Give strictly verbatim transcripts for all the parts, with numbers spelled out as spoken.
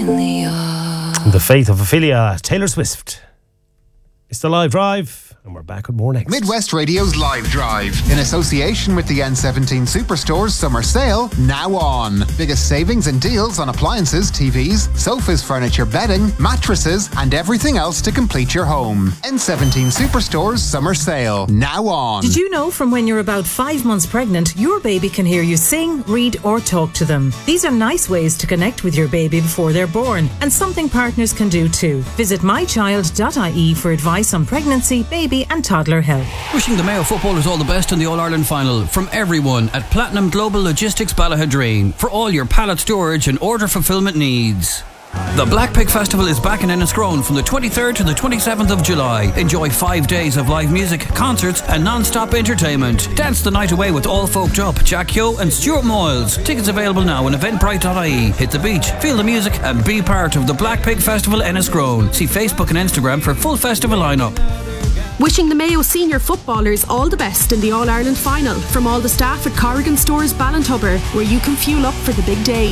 the yard. The Faith of Ophelia, Taylor Swift. It's the Live Drive. And we're back with more next. Midwest Radio's Live Drive, in association with the N seventeen Superstore's Summer Sale, now on. Biggest savings and deals on appliances, T Vs, sofas, furniture, bedding, mattresses, and everything else to complete your home. N seventeen Superstore's Summer Sale, now on. Did you know from when you're about five months pregnant, your baby can hear you sing, read, or talk to them? These are nice ways to connect with your baby before they're born, and something partners can do too. Visit my child dot I E for advice on pregnancy, baby, and toddler health. Wishing the Mayo footballers all the best in the All-Ireland final from everyone at Platinum Global Logistics Ballahadreen for all your pallet storage and order fulfillment needs. The Black Pig Festival is back in Enniscrone from the twenty-third to the twenty-seventh of July. Enjoy five days of live music, concerts and non-stop entertainment. Dance the night away with All Folked Up, Jack Yo and Stuart Moyles. Tickets available now on eventbrite dot I E. Hit the beach, feel the music and be part of the Black Pig Festival Enniscrone. See Facebook and Instagram for full festival lineup. Wishing the Mayo senior footballers all the best in the All-Ireland final from all the staff at Corrigan Stores Ballintubber, where you can fuel up for the big day.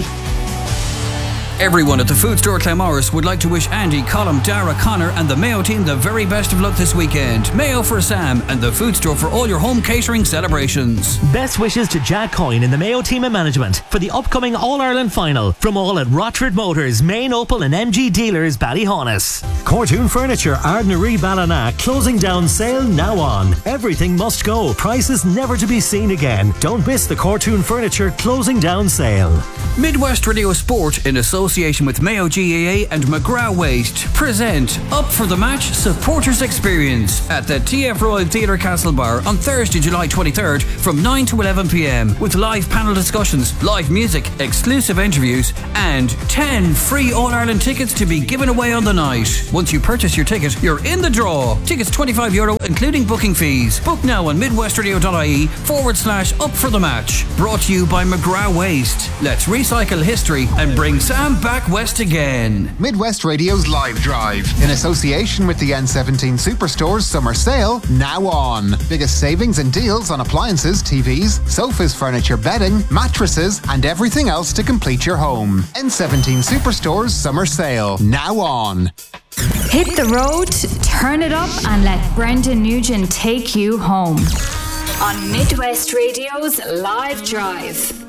Everyone at the Food Store Clamorris would like to wish Andy, Colm, Dara, Connor and the Mayo team the very best of luck this weekend. Mayo for Sam and the Food Store for all your home catering celebrations. Best wishes to Jack Coyne and the Mayo team and management for the upcoming All-Ireland final from all at Rochford Motors, Main Opel and M G Dealers, Ballyhonus. Cortoon Furniture, Ardnaree Ballina, closing down sale now on. Everything must go. Prices never to be seen again. Don't miss the Cortoon Furniture closing down sale. Midwest Radio Sport in association with Mayo G A A and McGrath Waste present Up for the Match Supporters Experience at the T F Royal Theatre Castlebar on Thursday, July twenty-third from nine to eleven p.m. with live panel discussions, live music, exclusive interviews and ten free All-Ireland tickets to be given away on the night. Once you purchase your ticket, you're in the draw. Tickets twenty-five euro including booking fees. Book now on midwestradio dot I E forward slash up for the match. Brought to you by McGrath Waste. Let's recycle history and bring Sam back west again. Midwest Radio's Live Drive, in association with the N seventeen Superstore's Summer Sale, now on. Biggest savings and deals on appliances, T Vs, sofas, furniture, bedding, mattresses and everything else to complete your home. N seventeen Superstore's Summer Sale, now on. Hit the road, turn it up, and let Brendan Nugent take you home. On Midwest Radio's Live Drive.